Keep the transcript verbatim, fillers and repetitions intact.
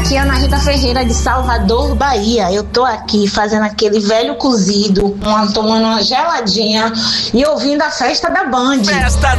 Aqui é a Ana Rita Ferreira de Salvador, Bahia. Eu tô aqui fazendo aquele velho cozido, uma, tomando uma geladinha e ouvindo a festa da Band. Festa